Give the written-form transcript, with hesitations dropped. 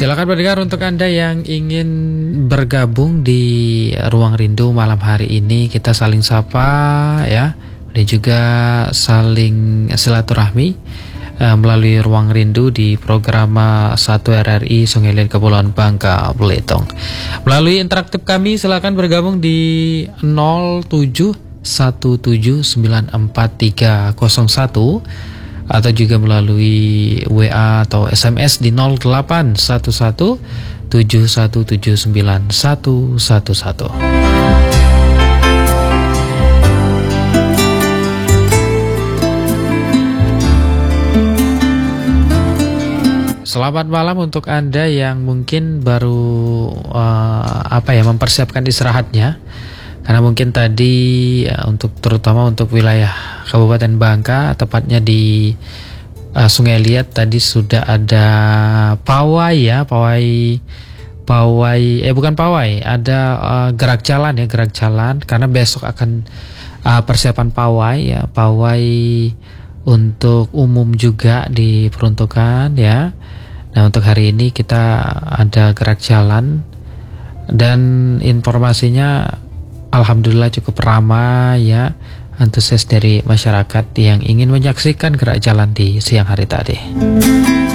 Silakan pendengar untuk Anda yang ingin bergabung di Ruang Rindu malam hari ini, kita saling sapa ya, dan juga saling silaturahmi melalui Ruang Rindu di program 1 RRI Sungai Liat Kepulauan Bangka Belitung. Melalui interaktif kami silakan bergabung di 0717943301 atau juga melalui WA atau SMS di 081171791111. Selamat malam untuk Anda yang mungkin baru mempersiapkan istirahatnya. Karena mungkin tadi terutama untuk wilayah Kabupaten Bangka, tepatnya di Sungai Liat tadi sudah ada pawai ya, ada gerak jalan karena besok akan persiapan pawai untuk umum juga diperuntukkan ya. Nah, untuk hari ini kita ada gerak jalan dan informasinya alhamdulillah cukup ramai ya, antusias dari masyarakat yang ingin menyaksikan gerak jalan di siang hari tadi.